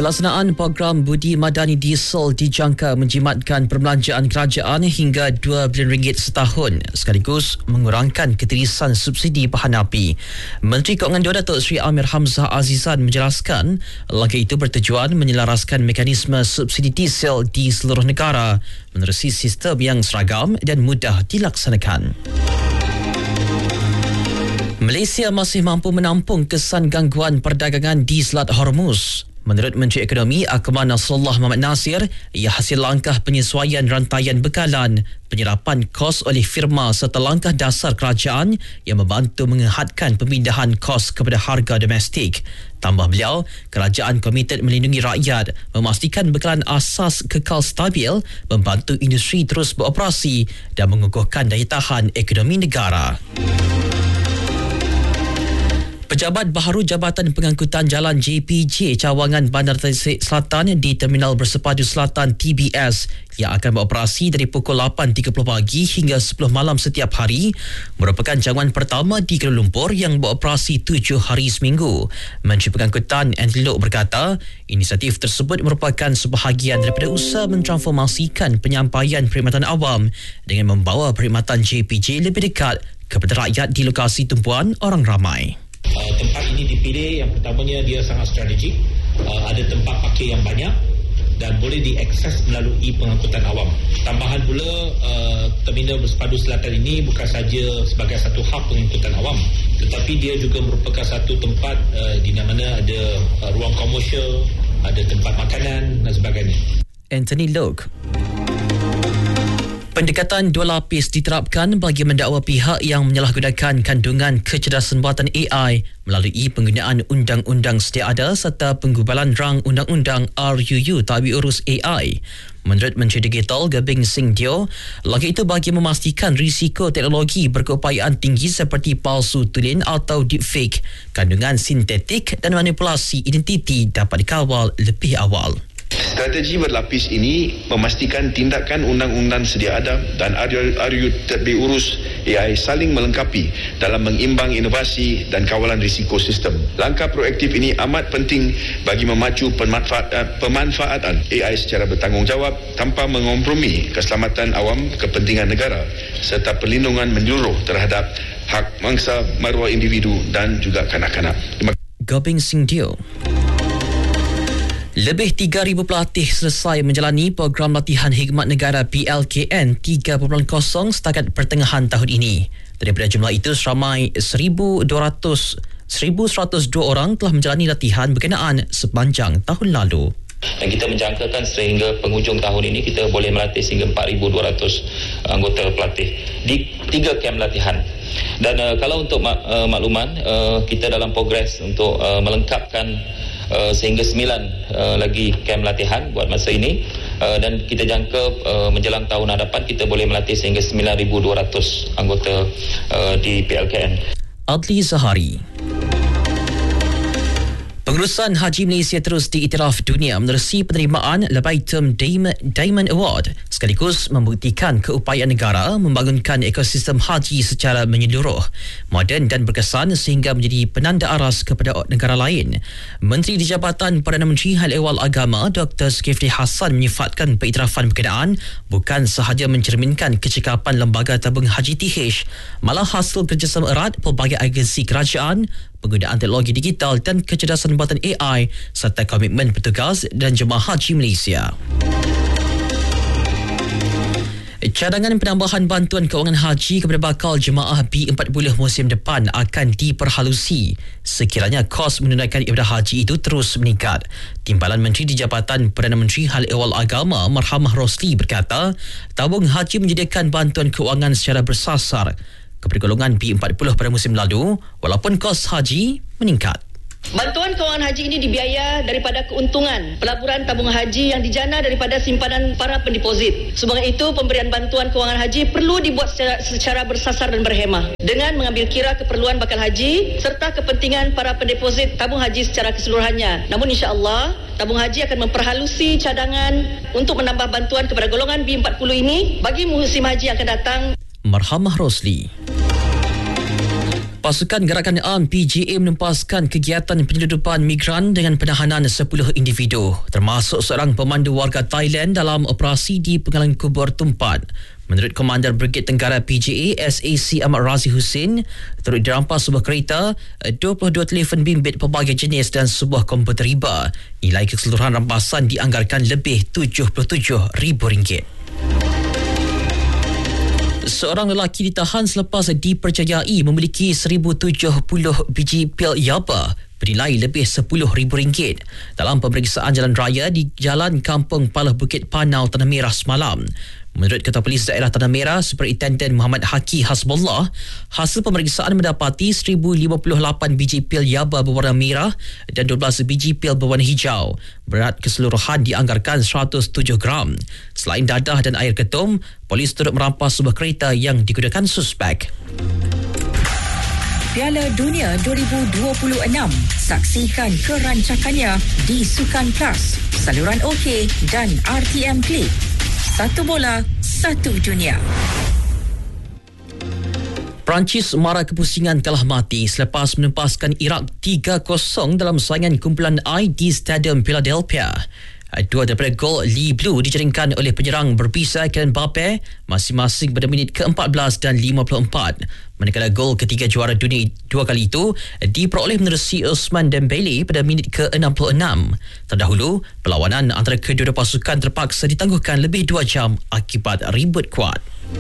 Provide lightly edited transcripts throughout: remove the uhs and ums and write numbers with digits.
Pelaksanaan program Budi Madani Diesel dijangka menjimatkan perbelanjaan kerajaan hingga RM2 bilion setahun sekaligus mengurangkan ketirisan subsidi bahan api. Menteri Kewangan Dua Datuk Seri Amir Hamzah Azizan menjelaskan langkah itu bertujuan menyelaraskan mekanisme subsidi diesel di seluruh negara menerusi sistem yang seragam dan mudah dilaksanakan. Malaysia masih mampu menampung kesan gangguan perdagangan di Selat Hormuz. Menurut Menteri Ekonomi Akmal Nasrullah Mohamad Nasir, ia hasil langkah penyesuaian rantaian bekalan, penyerapan kos oleh firma serta langkah dasar kerajaan yang membantu menghadkan pemindahan kos kepada harga domestik. Tambah beliau, kerajaan komited melindungi rakyat, memastikan bekalan asas kekal stabil, membantu industri terus beroperasi dan mengukuhkan daya tahan ekonomi negara. Pejabat baharu Jabatan Pengangkutan Jalan JPJ cawangan Bandar Tasik Selatan di Terminal Bersepadu Selatan TBS yang akan beroperasi dari pukul 8.30 pagi hingga 10 malam setiap hari merupakan cawangan pertama di Kuala Lumpur yang beroperasi 7 hari seminggu. Menteri Pengangkutan Anthony Loke berkata, inisiatif tersebut merupakan sebahagian daripada usaha mentransformasikan penyampaian perkhidmatan awam dengan membawa perkhidmatan JPJ lebih dekat kepada rakyat di lokasi tumpuan orang ramai. Tempat ini dipilih, yang pertamanya dia sangat strategik, ada tempat parkir yang banyak dan boleh diakses melalui pengangkutan awam. Tambahan pula, Terminal Bersepadu Selatan ini bukan saja sebagai satu hub pengangkutan awam, tetapi dia juga merupakan satu tempat di mana ada ruang komersial, ada tempat makanan dan sebagainya. Anthony Loke. Pendekatan dua lapis diterapkan bagi mendakwa pihak yang menyalahgunakan kandungan kecerdasan buatan AI melalui penggunaan undang-undang sedia ada serta penggubalan rang undang-undang RUU Tadbir Urus AI. Menurut Menteri Digital Gobing Singh Teo, langkah itu bagi memastikan risiko teknologi berkeupayaan tinggi seperti palsu tulen atau deepfake, kandungan sintetik dan manipulasi identiti dapat dikawal lebih awal. Strategi berlapis ini memastikan tindakan undang-undang sedia ada dan RUU Tadbir Urus AI saling melengkapi dalam mengimbang inovasi dan kawalan risiko sistem. Langkah proaktif ini amat penting bagi memacu pemanfaatan AI secara bertanggungjawab tanpa menkompromi keselamatan awam, kepentingan negara serta perlindungan menyeluruh terhadap hak mangsa, maruah individu dan juga kanak-kanak. Gobing Singh Teo. Lebih 3,000 pelatih selesai menjalani program latihan khidmat negara PLKN 3.0 setakat pertengahan tahun ini. Daripada jumlah itu, seramai 1,102 orang telah menjalani latihan berkenaan sepanjang tahun lalu. Dan kita menjangkakan sehingga penghujung tahun ini kita boleh melatih sehingga 4,200 anggota pelatih di 3 kem latihan. Dan kalau untuk makluman, kita dalam progres untuk melengkapkan sehingga 9 lagi kem latihan buat masa ini, dan kita jangka menjelang tahun hadapan kita boleh melatih sehingga 9,200 anggota di PLKN. Adli Zahari. Pengurusan Haji Malaysia terus diiktiraf dunia menerusi penerimaan Lebaitum Diamond Award sekaligus membuktikan keupayaan negara membangunkan ekosistem haji secara menyeluruh, moden dan berkesan sehingga menjadi penanda aras kepada negara lain. Menteri di Jabatan Perdana Menteri Hal Ehwal Agama Dr. Zulkifli Hassan menyifatkan pengiktirafan berkenaan bukan sahaja mencerminkan kecekapan Lembaga Tabung Haji TH, malah hasil kerjasama erat pelbagai agensi kerajaan, penggunaan teknologi digital dan kecerdasan buatan AI serta komitmen petugas dan jemaah haji Malaysia. Cadangan penambahan bantuan kewangan haji kepada bakal jemaah B40 musim depan akan diperhalusi sekiranya kos menunaikan ibadah haji itu terus meningkat. Timbalan Menteri di Jabatan Perdana Menteri Hal Ehwal Agama Marhamah Rosli berkata, tabung haji menyediakan bantuan kewangan secara bersasar kepada golongan B40 pada musim lalu walaupun kos haji meningkat. Bantuan kewangan haji ini dibiaya daripada keuntungan pelaburan tabung haji yang dijana daripada simpanan para pendeposit. Sebagai itu, pemberian bantuan kewangan haji perlu dibuat secara bersasar dan berhemah dengan mengambil kira keperluan bakal haji serta kepentingan para pendeposit tabung haji secara keseluruhannya. Namun insya-Allah, tabung haji akan memperhalusi cadangan untuk menambah bantuan kepada golongan B40 ini bagi musim haji yang akan datang. Marhamah Rosli. Pasukan Gerakan Am PGA menempaskan kegiatan penyeludupan migran dengan penahanan 10 individu, termasuk seorang pemandu warga Thailand dalam operasi di Penggalan Kubur Tumpat. Menurut Komander Brigade Tenggara PGA SAC Ahmad Razi Hussein, turut dirampas sebuah kereta, 22 telefon bimbit pelbagai jenis dan sebuah komputer riba. Nilai keseluruhan rampasan dianggarkan lebih RM77,000. Seorang lelaki ditahan selepas dipercayai memiliki 1,070 biji pil yaba bernilai lebih RM10,000 dalam pemeriksaan jalan raya di Jalan Kampung Palah Bukit Panau, Tanah Merah semalam. Menurut Ketua Polis Daerah Tanah Merah, Superintendent Muhammad Haki Hasbullah, hasil pemeriksaan mendapati 1,058 biji pil yaba berwarna merah dan 12 biji pil berwarna hijau. Berat keseluruhan dianggarkan 107 gram. Selain dadah dan air ketum, polis turut merampas sebuah kereta yang digunakan suspek. Piala Dunia 2026. Saksikan kerancakannya di Sukan Plus, saluran OK dan RTM Klik. Satu bola, satu dunia. Perancis mara kepusingan kalah mati selepas menempaskan Iraq 3-0 dalam saingan kumpulan I di Stadium Philadelphia. Dua daripada gol Lee Blue dijaringkan oleh penyerang berpisah Kylian Mbappe masing-masing pada minit ke-14 dan 54. Manakala gol ketiga juara dunia dua kali itu diperoleh menerusi Ousmane Dembele pada minit ke-66. Terdahulu, perlawanan antara kedua-dua pasukan terpaksa ditangguhkan lebih 2 jam akibat ribut kuat.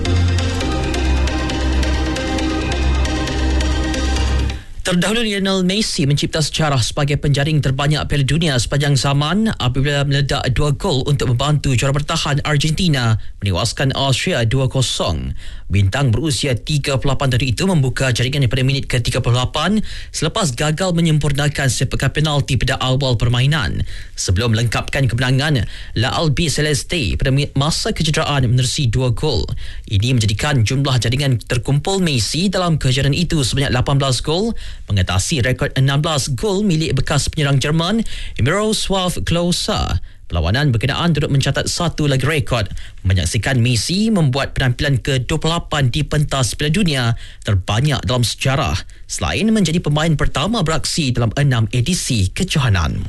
Terdahulu, Lionel Messi mencipta sejarah sebagai penjaring terbanyak Piala Dunia sepanjang zaman apabila meledak 2 gol untuk membantu juara bertahan Argentina menewaskan Austria 2-0. Bintang berusia 38 tahun itu membuka jaringan pada minit ke-38 selepas gagal menyempurnakan sepakan penalti pada awal permainan. Sebelum melengkapkan kemenangan, La Albi Celeste pada masa kecederaan menerusi 2 gol. Ini menjadikan jumlah jaringan terkumpul Messi dalam kejaran itu sebanyak 18 gol, mengatasi rekod 16 gol milik bekas penyerang Jerman Miroslav Klose. Perlawanan berkenaan turut mencatat satu lagi rekod, menyaksikan Messi membuat penampilan ke-28 di pentas Piala Dunia terbanyak dalam sejarah, selain menjadi pemain pertama beraksi dalam 6 edisi kejohanan.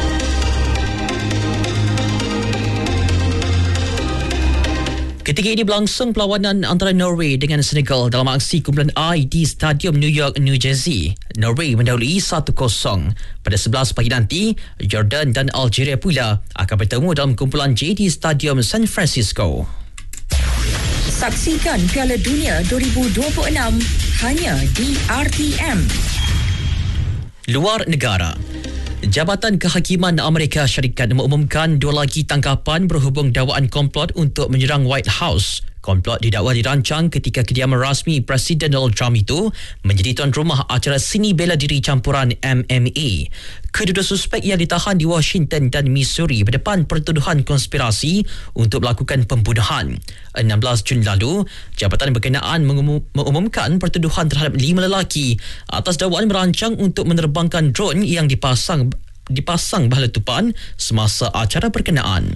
Ketika ini berlangsung perlawanan antara Norway dengan Senegal dalam aksi kumpulan I di Stadium New York, New Jersey. Norway mendahului 1-0. Pada 11 pagi nanti, Jordan dan Algeria pula akan bertemu dalam kumpulan J di Stadium San Francisco. Saksikan Piala Dunia 2026 hanya di RTM. Luar negara. Jabatan Kehakiman Amerika Syarikat mengumumkan 2 lagi tangkapan berhubung dakwaan komplot untuk menyerang White House. Komplot didakwa dirancang ketika kediaman rasmi Presiden Donald Trump itu menjadi tuan rumah acara seni bela diri campuran MMA. Kedua suspek yang ditahan di Washington dan Missouri berdepan pertuduhan konspirasi untuk melakukan pembunuhan. 16 Jun lalu, jabatan berkenaan mengumumkan pertuduhan terhadap 5 lelaki atas dakwaan merancang untuk menerbangkan drone yang dipasang berletupan semasa acara berkenaan.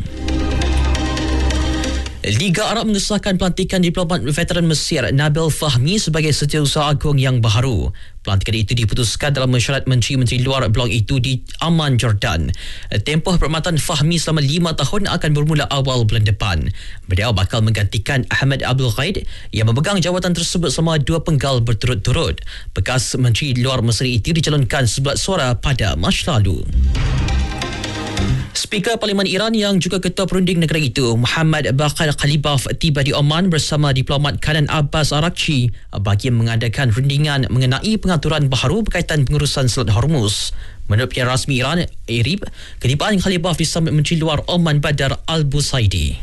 Liga Arab mengesahkan pelantikan diplomat veteran Mesir Nabil Fahmi sebagai Setiausaha Agung yang baharu. Pelantikan itu diputuskan dalam mesyuarat Menteri-Menteri Luar blok itu di Amman, Jordan. Tempoh perkhidmatan Fahmi selama 5 tahun akan bermula awal bulan depan. Beliau bakal menggantikan Ahmad Abdul Ghaid yang memegang jawatan tersebut selama 2 penggal berturut-turut. Bekas Menteri Luar Mesir itu dicalonkan 11 suara pada Mac lalu. Speaker Parlimen Iran yang juga Ketua Perunding negara itu, Muhammad Baqir Qalibaf, tiba di Oman bersama diplomat Kanan Abbas Arakchi bagi mengadakan rundingan mengenai pengaturan baharu berkaitan pengurusan Selat Hormuz. Menurut pihak rasmi Iran, IRIB, ketibaan Qalibaf disambut Menteri Luar Oman Badar Al-Busaidi.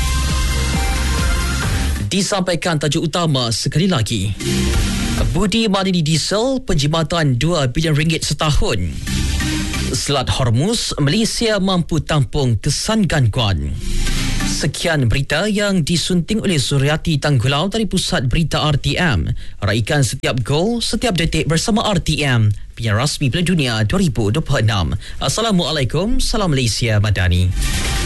Disampaikan tajuk utama sekali lagi. Budi Madani Diesel, penjimatan RM2 bilion setahun. Selat Hormuz, Malaysia mampu tampung kesan gangguan. Sekian berita yang disunting oleh Suryati Tanggulau dari Pusat Berita RTM. Raikan setiap gol, setiap detik bersama RTM, penyiar rasmi Piala Dunia 2026. Assalamualaikum, salam Malaysia Madani.